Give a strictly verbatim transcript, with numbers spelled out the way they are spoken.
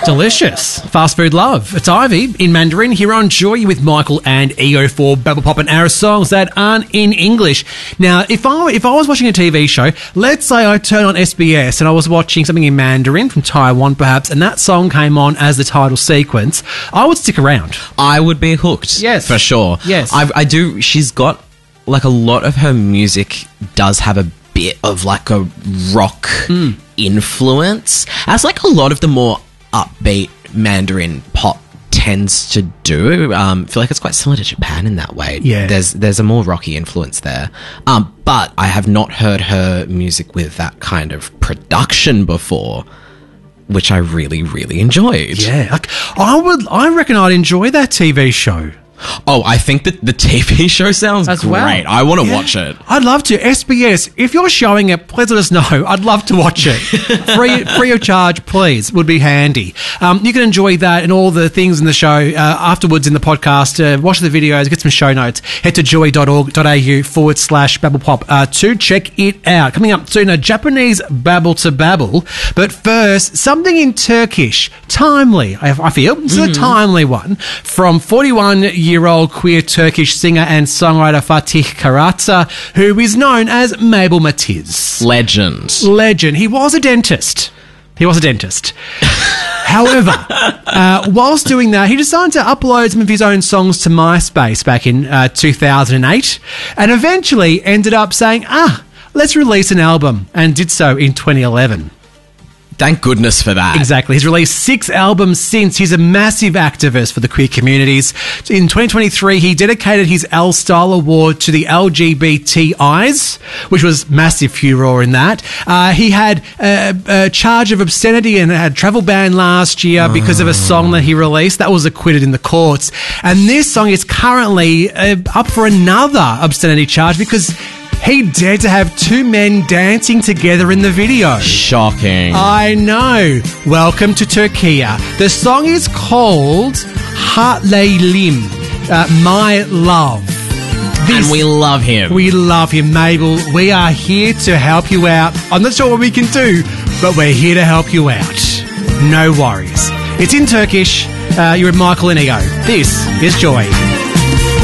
Delicious. Fast food love. It's Ivy in Mandarin here on Joy with Michael and E O for Babble Pop and Ara songs that aren't in English. Now, if I if I was watching a T V show, let's say I turn on S B S and I was watching something in Mandarin from Taiwan perhaps, and that song came on as the title sequence, I would stick around. I would be hooked. Yes. For sure. Yes. I, I do. She's got, like, a lot of her music does have a bit of, like, a rock Mm. influence, as, like, a lot of the more upbeat Mandarin pop tends to do. Um, I feel like it's quite similar to Japan in that way. Yeah. There's there's a more rocky influence there. Um, but I have not heard her music with that kind of production before, which I really, really enjoyed. Yeah, like I would. I reckon I'd enjoy that T V show. Oh, I think that the T V show sounds As great. well. I want to Yeah. watch it. I'd love to. S B S, if you're showing it, please let us know. I'd love to watch it. free, free of charge, please. Would be handy. Um, you can enjoy that and all the things in the show uh, afterwards in the podcast. Uh, watch the videos, get some show notes. Head to joy.org.au forward slash babblepop uh, to check it out. Coming up soon, a Japanese babble to babble. But first, something in Turkish. Timely, I, I feel. This is a timely one from forty-one-year-old queer Turkish singer and songwriter Fatih Karatsa, who is known as Mabel Matiz. Legend. Legend. He was a dentist. He was a dentist. However, uh, whilst doing that, he decided to upload some of his own songs to MySpace back in uh, two thousand eight and eventually ended up saying, ah, let's release an album, and did so in twenty eleven. Thank goodness for that. Exactly. He's released six albums since. He's a massive activist for the queer communities. In twenty twenty-three, he dedicated his L Style Award to the L G B T Is, which was massive furore in that. Uh, he had a, a charge of obscenity and had travel ban last year because of a song that he released. That was acquitted in the courts. And this song is currently uh, up for another obscenity charge because he dared to have two men dancing together in the video. Shocking. I know. Welcome to Turkey. The song is called Hatlaylim, uh, My Love. This, and we love him. we love him, Mabel. We are here to help you out. I'm not sure what we can do, but we're here to help you out. No worries. It's in Turkish. Uh, you're with Michael and E O. This is Joy.